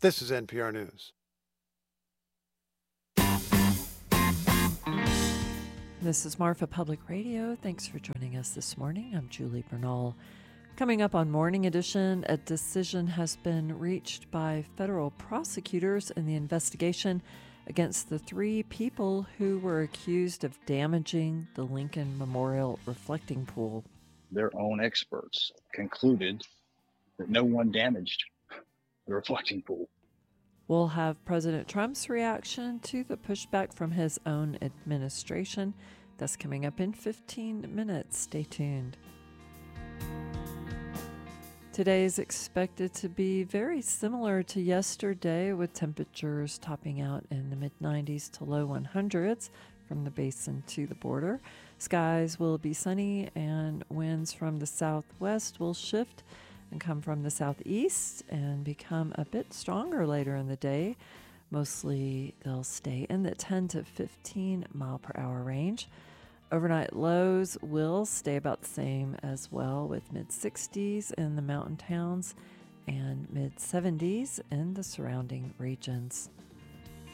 This is NPR News. This is Marfa Public Radio. Thanks for joining us this morning. I'm Julie Bernal. Coming up on Morning Edition, a decision has been reached by federal prosecutors in the investigation against the 3 people who were accused of damaging the Lincoln Memorial reflecting pool. Their own experts concluded that no one damaged the reflecting pool. We'll have President Trump's reaction to the pushback from his own administration. That's coming up in 15 minutes. Stay tuned. Today is expected to be very similar to yesterday, with temperatures topping out in the mid-90s to low 100s from the basin to the border. Skies will be sunny and winds from the southwest will shift and come from the southeast and become a bit stronger later in the day. Mostly they'll stay in the 10 to 15 mile per hour range. Overnight lows will stay about the same as well, with mid-60s in the mountain towns and mid-70s in the surrounding regions.